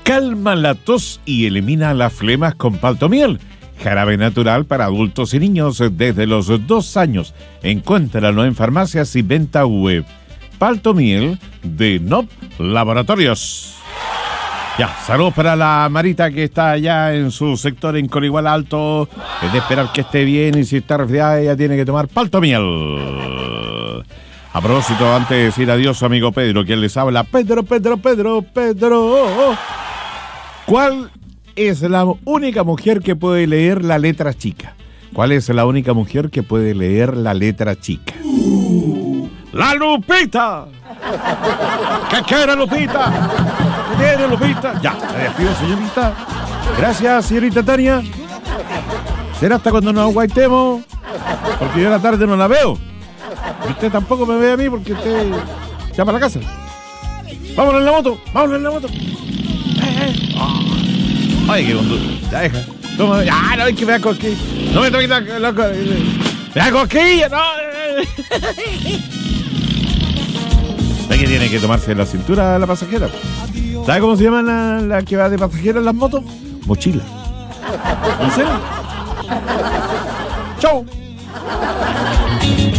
Calma la tos y elimina las flemas con Paltomiel. Jarabe natural para adultos y niños desde los 2 años. Encuéntralo en farmacias y venta web. Paltomiel de Nop Laboratorios. Ya, saludos para la Marita que está allá en su sector en Coligual Alto. Es de esperar que esté bien y si está resfriada ella tiene que tomar Paltomiel. A propósito, antes de decir adiós, amigo Pedro, quien les habla, Pedro. ¿Cuál es la única mujer que puede leer la letra chica? ¿Cuál es la única mujer que puede leer la letra chica? ¡La Lupita! ¿Qué quiere Lupita? ¿Qué quiere Lupita? Ya, me despido, señorita. Gracias, señorita Tania. Será hasta cuando nos aguaitemos, porque yo a la tarde no la veo. Y usted tampoco me ve a mí porque usted ya para la casa. Vámonos en la moto. Ay, qué conducto. Ya deja. Toma. Ya, no, es que me da cosquilla. No me toques loco. Me da cosquilla, no. ¿Sabe que tiene que tomarse la cintura la pasajera? ¿Sabe cómo se llama la que va de pasajera en las motos? Mochila. ¿En serio? ¡Chau!